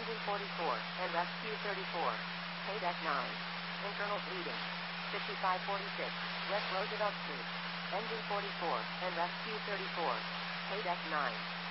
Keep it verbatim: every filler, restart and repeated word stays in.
Engine forty-four, and rescue thirty-four. Paydeck nine. Internal bleeding. fifty-five forty-six, West Roosevelt Street. Engine forty-four, and rescue thirty-four. Paydeck nine.